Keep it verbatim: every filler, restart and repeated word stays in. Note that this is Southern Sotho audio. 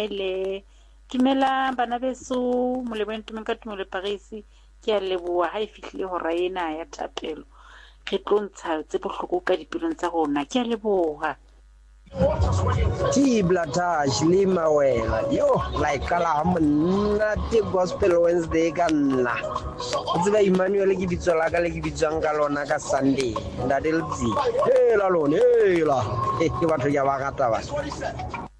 ile tumela bana beso molebeng tumeng ka tumelo Paris ke a leboa ha e fihlile hora ena ya thapelo re tlontsa tse bohloko ka dipelong tsa rona ke a leboha Tibla Tash Lima wela yo like kala monna te gospel Wednesday ka nna o tseba Emmanuel ke bitso la ka le ke bitswang ka lona ka Sunday nda deltsi hela lona hela ke batho ya ba gata ba